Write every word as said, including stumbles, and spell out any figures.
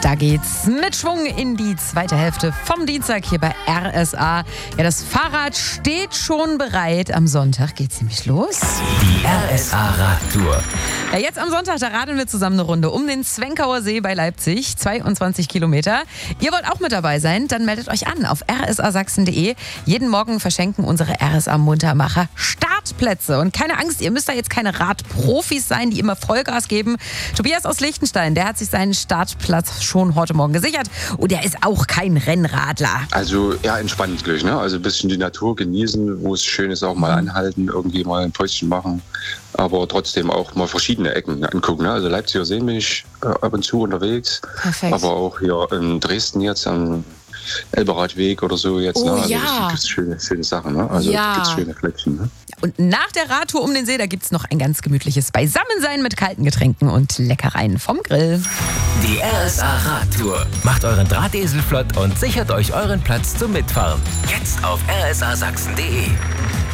Da geht's mit Schwung in die zweite Hälfte vom Dienstag hier bei R S A. Ja, das Fahrrad steht schon bereit. Am Sonntag geht's nämlich los. Die R S A Radtour. Ja, jetzt am Sonntag, da radeln wir zusammen eine Runde um den Zwenkauer See bei Leipzig. zweiundzwanzig Kilometer. Ihr wollt auch mit dabei sein? Dann meldet euch an auf r s a sachsen punkt d e. Jeden Morgen verschenken unsere R S A-Muntermacher Startplätze. Und keine Angst, ihr müsst da jetzt keine Radprofis sein, die immer Vollgas geben. Tobias aus Liechtenstein, der hat sich seinen Startplatz schon heute Morgen gesichert. Und er ist auch kein Rennradler. Also eher entspannt gleich, ne? Also ein bisschen die Natur genießen, wo es schön ist, auch mal anhalten, irgendwie mal ein Päuschen machen. Aber trotzdem auch mal verschiedene Ecken angucken. Ne? Also Leipziger Seen bin ich äh, ab und zu unterwegs. Perfekt. Aber auch hier in Dresden jetzt am Elberadweg oder so jetzt. Oh, ne? Also ja. das gibt schöne, schöne Sachen. Ne? Also Ja. gibt's schöne Fleckchen. Ne? Und nach der Radtour um den See, da gibt's noch ein ganz gemütliches Beisammensein mit kalten Getränken und Leckereien vom Grill. Die R S A Radtour. Macht euren Drahtesel flott und sichert euch euren Platz zum Mitfahren. Jetzt auf r s a sachsen punkt d e.